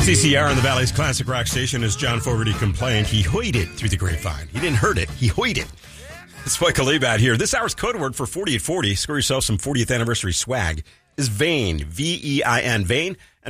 CCR on the Valley's classic rock station. As John Fogerty complained, he hoyed it through the grapevine. He didn't hurt it. He hoyed it. It's Michael Libat here. This hour's code word for 4840, score yourself some 40th anniversary swag, is Vein. V-E-I-N, Vein.